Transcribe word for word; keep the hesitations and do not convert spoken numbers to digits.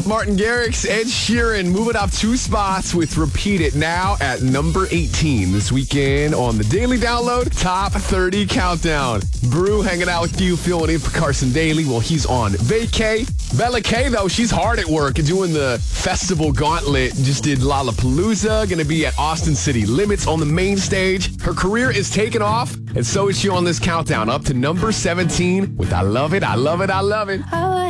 Martin Garrix, Ed Sheeran, moving up two spots with Repeat It now at number eighteen this weekend on the Daily Download Top thirty Countdown. Brew hanging out with you, filling in for Carson Daly. Well, he's on vacay. Bella K, though, she's hard at work doing the festival gauntlet. Just did Lollapalooza, going to be at Austin City Limits on the main stage. Her career is taking off, and so is she on this countdown up to number seventeen with I Love It, I Love It, I Love It.